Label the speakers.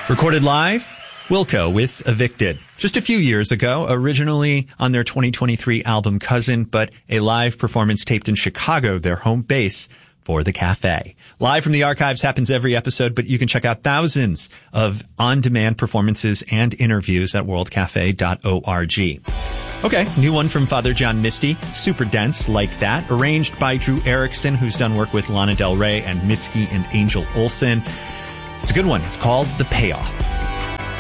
Speaker 1: Recorded live, Wilco with Evicted. Just a few years ago, originally on their 2023 album Cousin, but a live performance taped in Chicago, their home base for the Cafe. Live from the archives happens every episode, but you can check out thousands of on-demand performances and interviews at worldcafe.org. Okay, new one from Father John Misty, super dense like that, arranged by Drew Erickson, who's done work with Lana Del Rey and Mitski and Angel Olsen. It's a good one. It's called The Payoff.